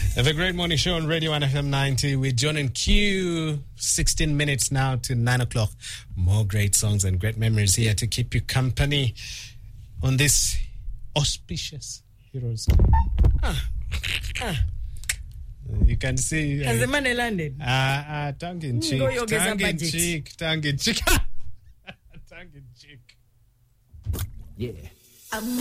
The Great Morning Show on Radio 1FM 90 with John and Q. 16 minutes now to 9 o'clock. More great songs and great memories here to keep you company on this auspicious Heroes Day. You can see. Has the money landed? Tongue in cheek. Tongue in cheek. Tongue in cheek. Tongue in cheek. Yeah.